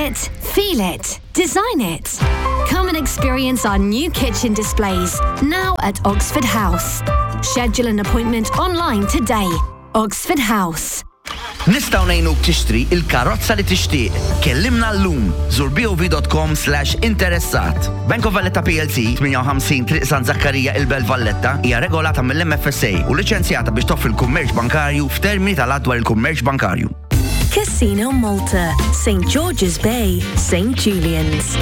it, feel it, design it. Come and experience our new kitchen displays, now at Oxford House. Schedule an appointment online today. Oxford House. Nistaw nejnuk tixtri il-karozza li tixtieq. Kellimna llum. Zur bov.com/interessat. Bank of Valletta PLC 58 Triq San Zakkarija il-Belt Valletta hija regolata mill-MFSA u liċenzjata biex toffri l-kummerċ bankarju f'termini tal-adwar il-kummerċ bankarju. Casino Malta, St. George's Bay, St. Julian's.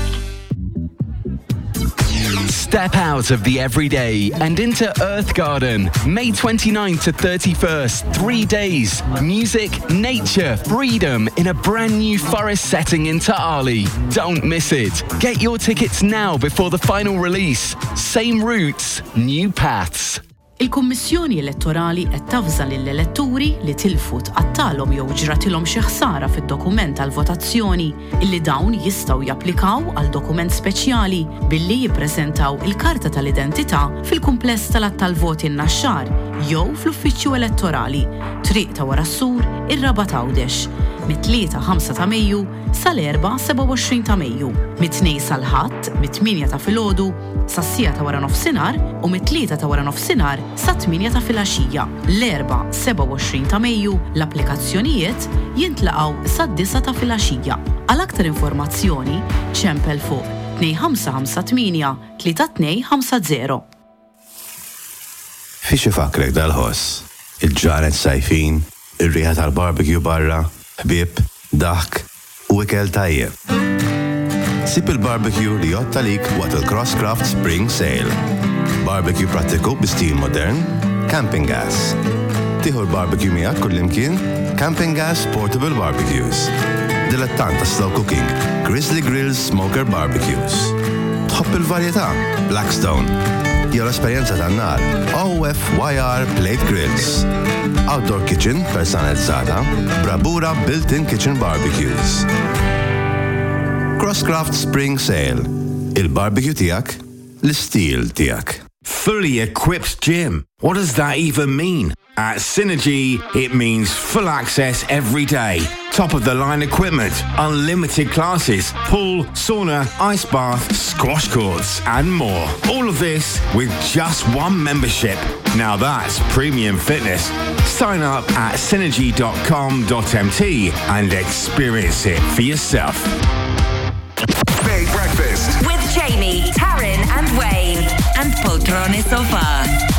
Step out of the everyday and into Earth Garden. May 29th to 31st, 3 days. Music, nature, freedom in a brand new forest setting in Ta'ali. Don't miss it. Get your tickets now before the final release. Same routes, new paths. Il-Kummissjoni Elettorali qed tafża lill-elettori li tilfu tqattalhom jew ġratilhom xi ħsara fid-dokument tal-votazzjoni illi dawn jistgħu japplikaw għal dokument speċjali billi jippreżentaw il-karta tal-identità fil-kumpless tal-att tal-voti n-naxxar jew fl-uffiċċju elettorali Triq ta' wara s-sur ir-Raba' Għawdex mit-3-5 ta' Mejju sal-4-27 ta' Mejju, mit-2 sal-Ħadd mit-8 ta' filgħodu sas-sija ta' wara nofsinhar u mit-3 ta' wara nofsinhar sa' 8 ta' filgħaxija. L-4-27 ta' Mejju l-applikazzjonijiet jintlaqgħu sa' 9 ta' filgħaxija. Għal aktar informazzjoni ċempel fuq 2558 3250. Fiex ifakrek dal-ħoss, il-ġranet sajfin, ir-riħa tal-barbecue barra, ħbieb, daħk u ikel tajjeb. Sib il-barbecue li jotta lik waqt il-Crosscraft Spring Sale. Barbecue prattiku bi-stil modern, camping gas. Tieħu l-barbecue miegħek kullimkien, Camping Gas Portable Barbecues. Dilettant ta' slow cooking, Grizzly Grills Smoker Barbecues. Tħobb il-varjetà, Blackstone. Jew l-esperjenza tan-nar, OFYR Plate Grills. Outdoor kitchen personalizzata, Bravura Built-in Kitchen Barbecues. Crosscraft Spring Sale. Il-barbecue tiegħek, l-istil tiegħek. Fully equipped gym. What does that even mean? At Synergy, it means full access every day. Top-of-the-line equipment, unlimited classes, pool, sauna, ice bath, squash courts, and more. All of this with just one membership. Now that's premium fitness. Sign up at synergy.com.mt and experience it for yourself. Big Breakfast with Jamie, Taryn and Wayne and Poltrone Sofa.